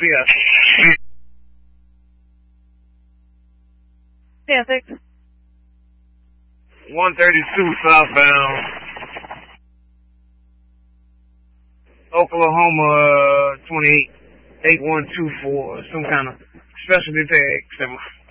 see ya. Yeah, 6. 132 southbound. Oklahoma 28, 8124, some kind of specialty tag.